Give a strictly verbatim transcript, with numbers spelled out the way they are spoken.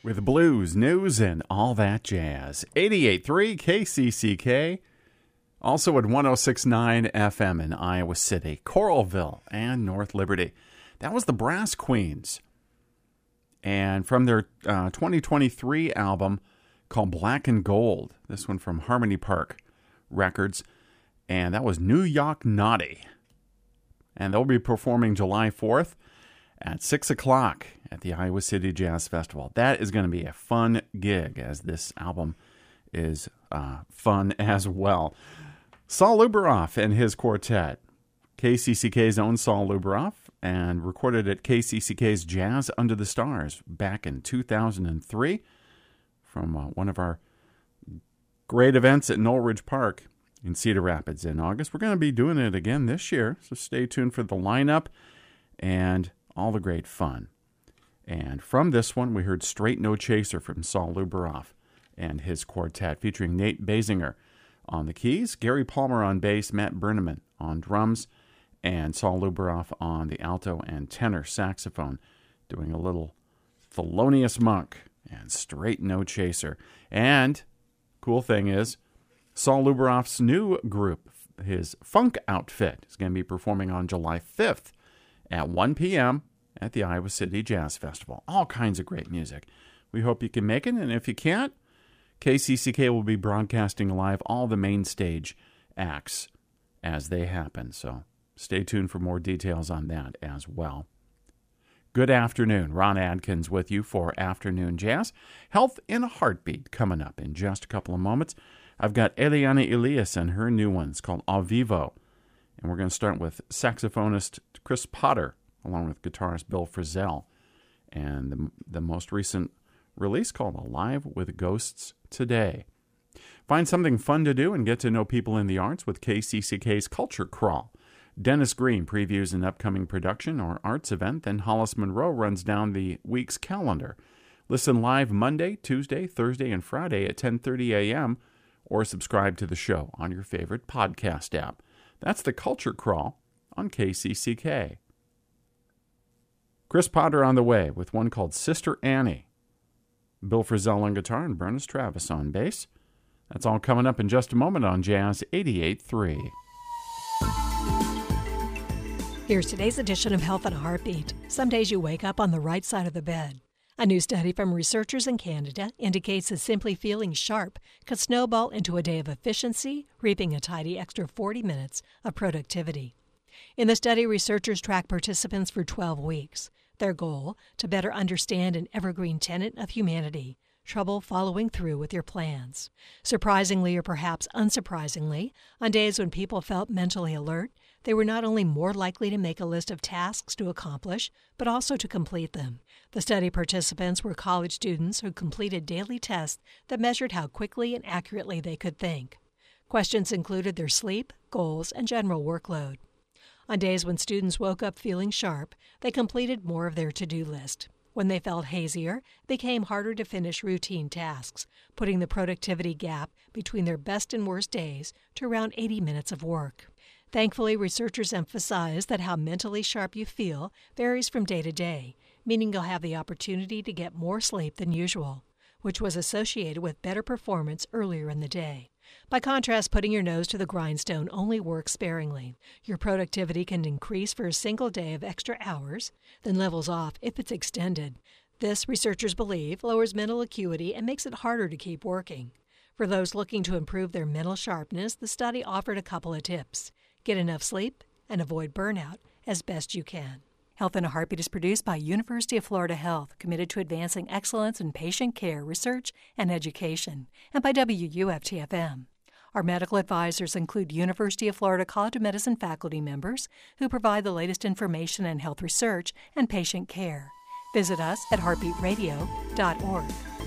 with blues, news, and all that jazz. eighty-eight point three K C C K, also at one oh six point nine F M in Iowa City, Coralville, and North Liberty. That was the Brass Queens. And from their uh, twenty twenty-three album called Black and Gold, this one from Harmony Park Records, and that was New York Naughty. And they'll be performing July fourth at six o'clock at the Iowa City Jazz Festival. That is going to be a fun gig, as this album is uh, fun as well. Saul Luberoff and his quartet, K C C K's own Saul Luberoff, and recorded at K C C K's Jazz Under the Stars back in two thousand three from uh, one of our great events at Knoll Ridge Park in Cedar Rapids in August. We're going to be doing it again this year, so stay tuned for the lineup and all the great fun. And from this one, we heard Straight No Chaser from Saul Luberoff and his quartet, featuring Nate Basinger on the keys, Gary Palmer on bass, Matt Berneman on drums, and Saul Luberoff on the alto and tenor saxophone, doing a little Thelonious Monk and Straight No Chaser. And cool thing is, Saul Luberoff's new group, his Funk Outfit, is going to be performing on July fifth at one p.m. at the Iowa City Jazz Festival. All kinds of great music. We hope you can make it, and if you can't, K C C K will be broadcasting live all the main stage acts as they happen, so stay tuned for more details on that as well. Good afternoon. Ron Adkins with you for Afternoon Jazz. Health in a Heartbeat coming up in just a couple of moments. I've got Eliana Elias and her new one. It's called Au Vivo. And we're going to start with saxophonist Chris Potter, along with guitarist Bill Frisell, and the, the most recent release called Alive with Ghosts Today. Find something fun to do and get to know people in the arts with K C C K's Culture Crawl. Dennis Green previews an upcoming production or arts event, then Hollis Monroe runs down the week's calendar. Listen live Monday, Tuesday, Thursday, and Friday at ten thirty a.m. or subscribe to the show on your favorite podcast app. That's the Culture Crawl on K C C K. Chris Potter on the way with one called Sister Annie. Bill Frisell on guitar and Bernice Travis on bass. That's all coming up in just a moment on Jazz eighty-eight point three. Here's today's edition of Health in a Heartbeat. Some days you wake up on the right side of the bed. A new study from researchers in Canada indicates that simply feeling sharp could snowball into a day of efficiency, reaping a tidy extra forty minutes of productivity. In the study, researchers tracked participants for twelve weeks. Their goal, to better understand an evergreen tenet of humanity: trouble following through with your plans. Surprisingly, or perhaps unsurprisingly, on days when people felt mentally alert, they were not only more likely to make a list of tasks to accomplish, but also to complete them. The study participants were college students who completed daily tests that measured how quickly and accurately they could think. Questions included their sleep, goals, and general workload. On days when students woke up feeling sharp, they completed more of their to-do list. When they felt hazier, it became harder to finish routine tasks, putting the productivity gap between their best and worst days to around eighty minutes of work. Thankfully, researchers emphasize that how mentally sharp you feel varies from day to day, meaning you'll have the opportunity to get more sleep than usual, which was associated with better performance earlier in the day. By contrast, putting your nose to the grindstone only works sparingly. Your productivity can increase for a single day of extra hours, then levels off if it's extended. This, researchers believe, lowers mental acuity and makes it harder to keep working. For those looking to improve their mental sharpness, the study offered a couple of tips. Get enough sleep and avoid burnout as best you can. Health in a Heartbeat is produced by University of Florida Health, committed to advancing excellence in patient care, research, and education, and by W U F T F M. Our medical advisors include University of Florida College of Medicine faculty members who provide the latest information in health research and patient care. Visit us at heartbeat radio dot org.